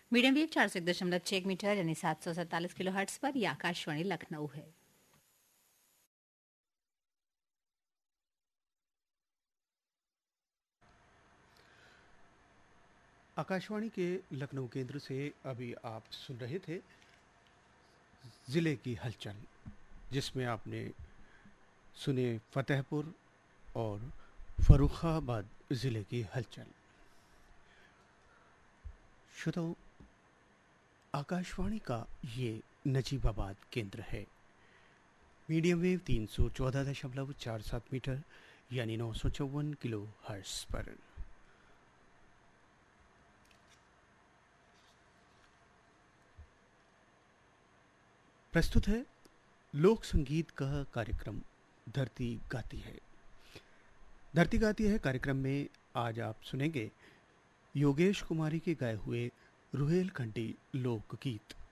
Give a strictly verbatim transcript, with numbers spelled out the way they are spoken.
Medium wave चार सौ एक दशमलव छह मीटर यानी सात सौ सैंतालीस किलो हर्ट्स पर यह आकाशवाणी लखनऊ है। आकाशवाणी के लखनऊ केंद्र से अभी आप सुन रहे थे ज़िले की हलचल, जिसमें आपने सुने फतेहपुर और फर्रुखाबाद ज़िले की हलचल। श्रोताओ, आकाशवाणी का ये नजीबाबाद केंद्र है। मीडियम वेव तीन सौ चौदह दशमलव चार सात मीटर यानी नौ सौ चौवन किलो हर्ट्स पर। प्रस्तुत है लोक संगीत का कार्यक्रम धरती गाती है। धरती गाती है कार्यक्रम में आज आप सुनेंगे योगेश कुमारी के गाए हुए रुहेलखंडी लोकगीत।